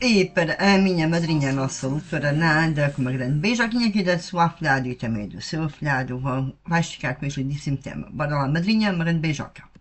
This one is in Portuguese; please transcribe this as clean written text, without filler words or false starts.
E para a minha madrinha, a nossa doutora Nanda, com uma grande beijoquinha aqui da sua afilhada e também do seu afilhado, vais ficar com este lindíssimo tema. Bora lá, madrinha, uma grande beijoca.